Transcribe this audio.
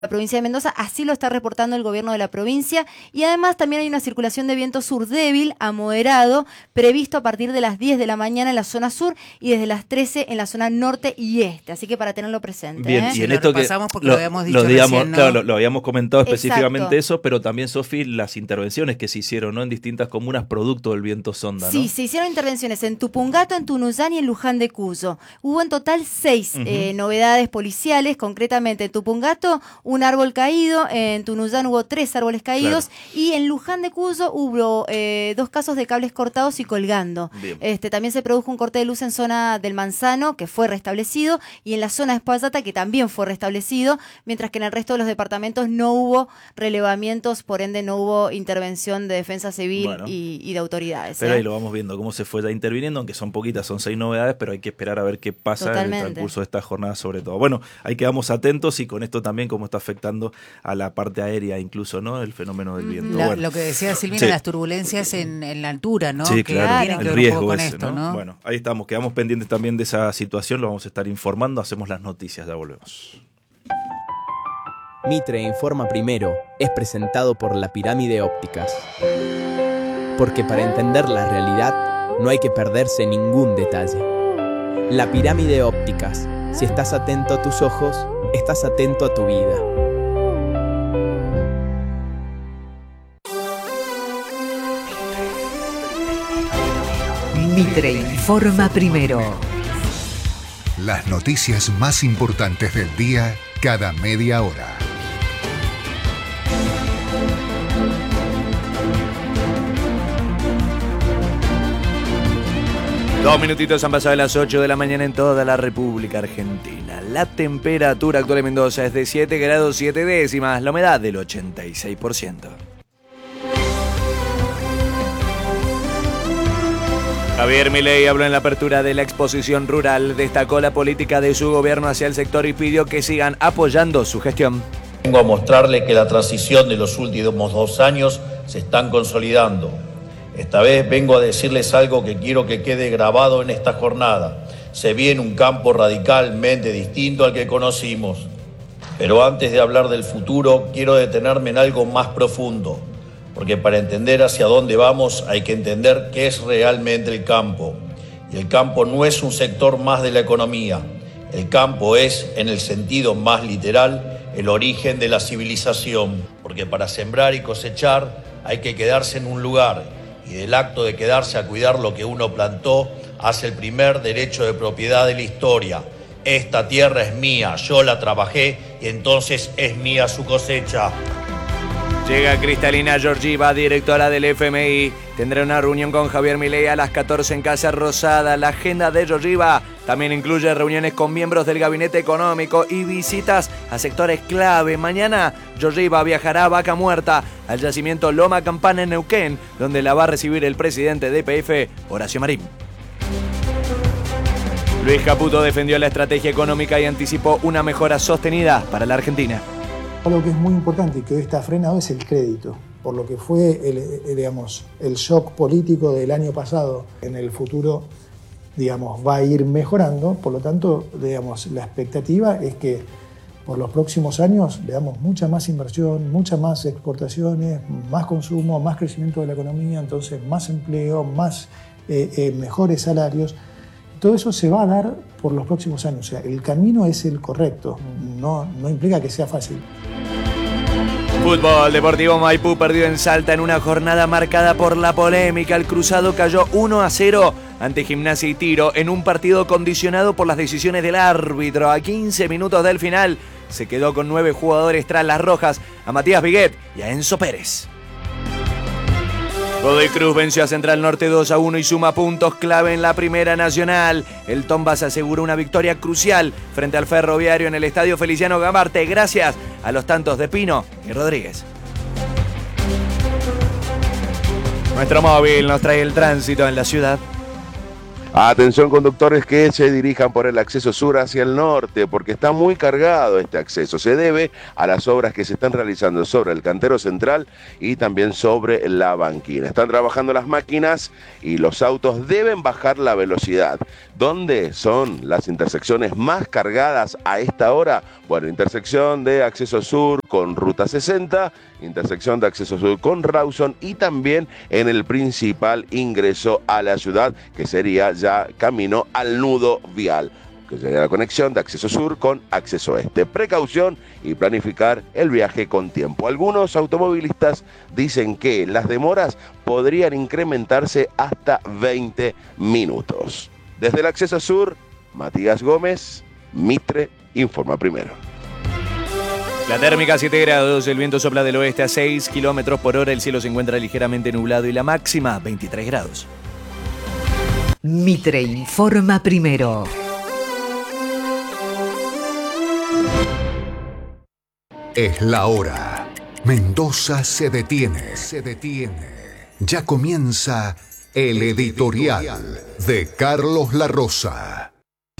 la provincia de Mendoza, así lo está reportando el gobierno de la provincia, y además también hay una circulación de viento sur débil a moderado previsto a partir de las 10 de la mañana en la zona sur y desde las 13 en la zona norte y este, así que para tenerlo presente. Bien, y en esto que lo habíamos dicho recién, ¿no? Claro, lo habíamos comentado específicamente. Exacto. Eso, pero también, Sofi, las intervenciones que se hicieron, ¿no?, en distintas comunas producto del viento sonda, ¿no? Sí, se hicieron intervenciones en Tupungato, en Tunuyán y en Luján de Cuyo. Hubo en total 6 novedades policiales, concretamente en Tupungato un árbol caído, en Tunuyán hubo 3 árboles caídos, claro, y en Luján de Cuyo hubo 2 casos de cables cortados y colgando. También se produjo un corte de luz en zona del Manzano, que fue restablecido, y en la zona de Espaillata, que también fue restablecido, mientras que en el resto de los departamentos no hubo relevamientos, por ende no hubo intervención de defensa civil y de autoridades. Pero ahí lo vamos viendo cómo se fue ya interviniendo, aunque son poquitas, son 6 novedades, pero hay que esperar a ver qué pasa en el transcurso de esta jornada sobre todo. Bueno, ahí quedamos atentos, y con esto también cómo está afectando a la parte aérea incluso, ¿no?, el fenómeno del viento. Lo que decía Silvina, las turbulencias en la altura, ¿no? Sí, claro, que el riesgo con ese, esto, ¿no? Bueno, ahí estamos, quedamos pendientes también de esa situación, lo vamos a estar informando, hacemos las noticias, ya volvemos. Mitre Informa Primero es presentado por La Pirámide Ópticas. Porque para entender la realidad no hay que perderse ningún detalle. La Pirámide Ópticas. Si estás atento a tus ojos, estás atento a tu vida. Mitre Informa Primero. Las noticias más importantes del día cada media hora. Dos minutitos han pasado de las 8 de la mañana en toda la República Argentina. La temperatura actual en Mendoza es de 7 grados 7 décimas, la humedad del 86%. Javier Milei habló en la apertura de la exposición rural, destacó la política de su gobierno hacia el sector y pidió que sigan apoyando su gestión. Vengo a mostrarle que la transición de los últimos 2 años se están consolidando. Esta vez vengo a decirles algo que quiero que quede grabado en esta jornada. Se viene un campo radicalmente distinto al que conocimos. Pero antes de hablar del futuro, quiero detenerme en algo más profundo. Porque para entender hacia dónde vamos hay que entender qué es realmente el campo. Y el campo no es un sector más de la economía. El campo es, en el sentido más literal, el origen de la civilización. Porque para sembrar y cosechar hay que quedarse en un lugar. Y del acto de quedarse a cuidar lo que uno plantó hace el primer derecho de propiedad de la historia. Esta tierra es mía, yo la trabajé y entonces es mía su cosecha. Llega Cristalina Georgieva, directora del FMI. Tendrá una reunión con Javier Milei a las 14 en Casa Rosada. La agenda de Georgieva también incluye reuniones con miembros del gabinete económico y visitas a sectores clave. Mañana Georgieva viajará a Vaca Muerta, al yacimiento Loma Campana en Neuquén, donde la va a recibir el presidente de YPF, Horacio Marín. Luis Caputo defendió la estrategia económica y anticipó una mejora sostenida para la Argentina. Algo que es muy importante y que hoy está frenado es el crédito, por lo que fue el shock político del año pasado. En el futuro, va a ir mejorando, por lo tanto, la expectativa es que por los próximos años veamos mucha más inversión, muchas más exportaciones, más consumo, más crecimiento de la economía, entonces más empleo, más mejores salarios. Todo eso se va a dar por los próximos años. O sea, el camino es el correcto, no implica que sea fácil. Fútbol, Deportivo Maipú perdió en Salta en una jornada marcada por la polémica. El Cruzado cayó 1-0 ante Gimnasia y Tiro en un partido condicionado por las decisiones del árbitro. A 15 minutos del final se quedó con 9 jugadores tras las rojas, a Matías Viguet y a Enzo Pérez. Godoy Cruz venció a Central Norte 2-1 y suma puntos clave en la Primera Nacional. El Tombas aseguró una victoria crucial frente al Ferroviario en el Estadio Feliciano Gambarte, gracias a los tantos de Pino y Rodríguez. Nuestro móvil nos trae el tránsito en la ciudad. Atención conductores que se dirijan por el acceso sur hacia el norte, porque está muy cargado este acceso. Se debe a las obras que se están realizando sobre el cantero central y también sobre la banquina. Están trabajando las máquinas y los autos deben bajar la velocidad. ¿Dónde son las intersecciones más cargadas a esta hora? Bueno, intersección de acceso sur con Ruta 60, intersección de acceso sur con Rawson y también en el principal ingreso a la ciudad, que sería ya camino al nudo vial, que sería la conexión de acceso sur con acceso este. Precaución y planificar el viaje con tiempo. Algunos automovilistas dicen que las demoras podrían incrementarse hasta 20 minutos. Desde el acceso sur, Matías Gómez, Mitre informa primero. La térmica 7 grados, el viento sopla del oeste a 6 kilómetros por hora, el cielo se encuentra ligeramente nublado y la máxima 23 grados. Mitre informa primero. Es la hora. Mendoza se detiene. Ya comienza el editorial de Carlos La Rosa.